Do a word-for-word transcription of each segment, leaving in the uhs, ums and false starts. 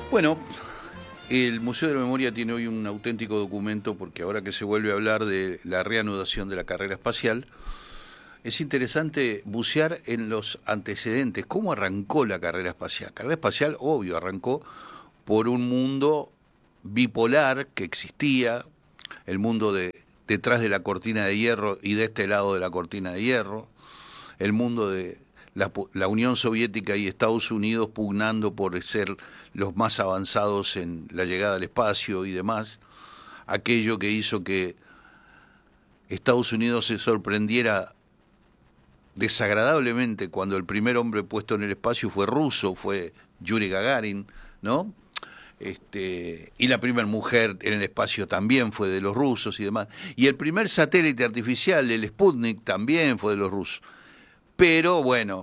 Bueno, el Museo de la Memoria tiene hoy un auténtico documento porque ahora que se vuelve a hablar de la reanudación de la carrera espacial, es interesante bucear en los antecedentes, cómo arrancó la carrera espacial. La carrera espacial, obvio, arrancó por un mundo bipolar que existía, el mundo de detrás de la cortina de hierro y de este lado de la cortina de hierro, el mundo de la, la Unión Soviética y Estados Unidos pugnando por ser los más avanzados en la llegada al espacio y demás, aquello que hizo que Estados Unidos se sorprendiera desagradablemente cuando el primer hombre puesto en el espacio fue ruso, fue Yuri Gagarin, ¿no? Este, y la primera mujer en el espacio también fue de los rusos y demás. Y el primer satélite artificial, el Sputnik, también fue de los rusos. Pero bueno,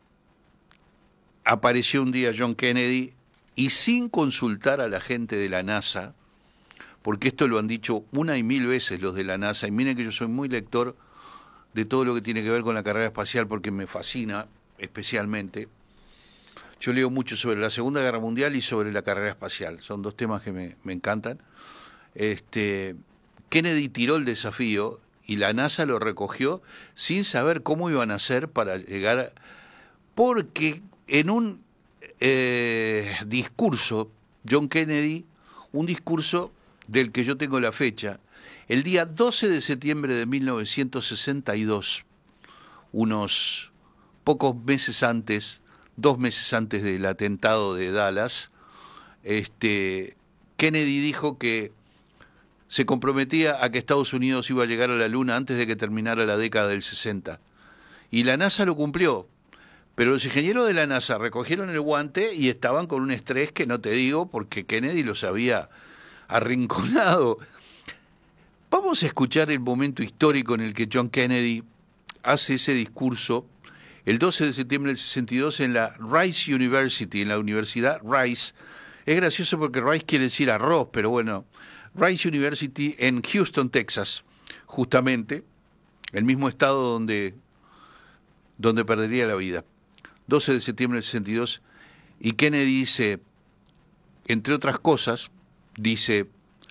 apareció un día John Kennedy y sin consultar a la gente de la NASA, porque esto lo han dicho una y mil veces los de la NASA, y miren que yo soy muy lector de todo lo que tiene que ver con la carrera espacial porque me fascina especialmente. Yo leo mucho sobre la Segunda Guerra Mundial y sobre la carrera espacial, son dos temas que me, me encantan. Este, Kennedy tiró el desafío y la NASA lo recogió sin saber cómo iban a hacer para llegar, porque en un eh, discurso, John Kennedy, un discurso del que yo tengo la fecha, el día doce de septiembre de mil novecientos sesenta y dos, unos pocos meses antes, dos meses antes del atentado de Dallas, este, Kennedy dijo que se comprometía a que Estados Unidos iba a llegar a la Luna antes de que terminara la década del sesenta. Y la NASA lo cumplió, pero los ingenieros de la NASA recogieron el guante y estaban con un estrés que no te digo, porque Kennedy los había arrinconado. Vamos a escuchar el momento histórico en el que John Kennedy hace ese discurso el doce de septiembre del sesenta y dos en la Rice University, en la Universidad Rice. Es gracioso porque Rice quiere decir arroz, pero bueno, Rice University en Houston, Texas, justamente, el mismo estado donde, donde perdería la vida. doce de septiembre del sesenta y dos, y Kennedy dice, entre otras cosas, dice,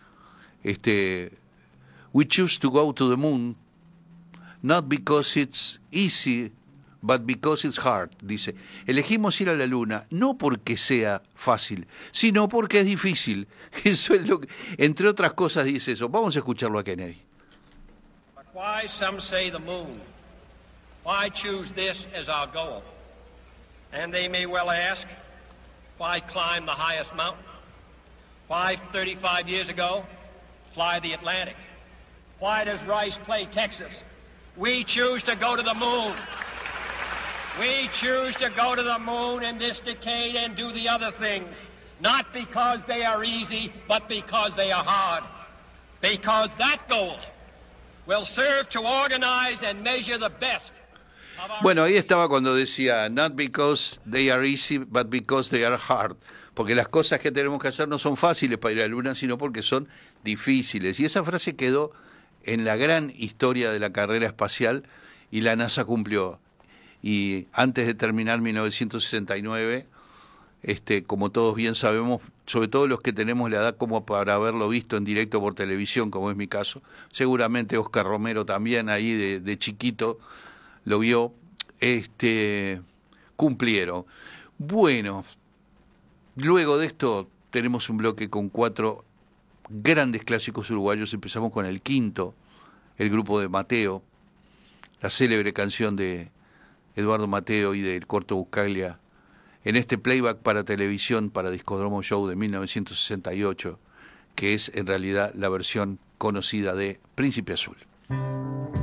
este, we choose to go to the moon, not because it's easy, but because it's hard, dice. Elegimos ir a la luna no porque sea fácil, sino porque es difícil. Eso es lo que, entre otras cosas, dice eso. Vamos a escucharlo a Kennedy. But why some say the moon? Why choose this as our goal? And they may well ask, why climb the highest mountain? Why thirty-five years ago fly the Atlantic? Why does Rice play Texas? We choose to go to the moon. We choose to go to the moon in this decade and do the other things, not because they are easy, but because they are hard. Because that goal will serve to organize and measure the best. Bueno, ahí estaba cuando decía, not because they are easy, but because they are hard. Porque las cosas que tenemos que hacer no son fáciles para ir a la luna, sino porque son difíciles. Y esa frase quedó en la gran historia de la carrera espacial y la NASA cumplió. Y antes de terminar mil novecientos sesenta y nueve, este, como todos bien sabemos, sobre todo los que tenemos la edad como para haberlo visto en directo por televisión, como es mi caso, seguramente Oscar Romero también ahí de, de chiquito lo vio, este, cumplieron. Bueno, luego de esto tenemos un bloque con cuatro grandes clásicos uruguayos. Empezamos con el quinto, el grupo de Mateo, la célebre canción de Eduardo Mateo y del Corto Buscaglia, en este playback para televisión, para Discodromo Show de mil novecientos sesenta y ocho, que es en realidad la versión conocida de Príncipe Azul.